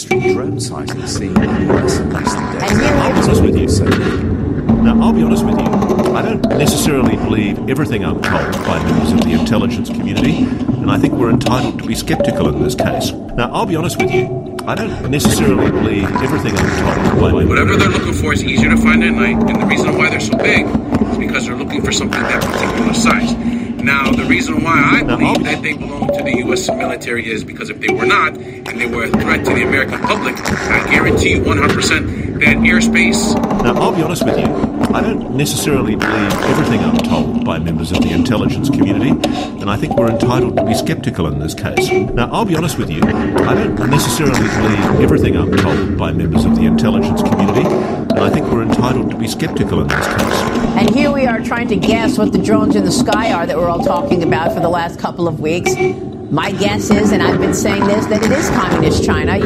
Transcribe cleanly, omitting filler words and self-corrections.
history, drone sightings seem less in recent days. I'll be honest with you. Now, I'll be honest with you. I don't necessarily believe everything I'm told by members of the intelligence community, and I think we're entitled to be sceptical in this case. Now, I'll be honest with you. I don't necessarily believe everything I'm told by... Whatever they're looking for is easier to find at night, and the reason why they're so big is because they're looking for something that particular size. Now, the reason why I believe that they belong to the U.S. military is because if they were not, and they were a threat to the American public, I guarantee you 100% that airspace... Now, I'll be honest with you. I don't necessarily believe everything I'm told by members of the intelligence community, and I think we're entitled to be sceptical in this case. Now, I'll be honest with you. I don't necessarily believe everything I'm told by members of the intelligence community, and I think we're entitled to be sceptical in this case. And here we are trying to guess what the drones in the sky are that we're all talking about for the last couple of weeks. My guess is, and I've been saying this, that it is communist China.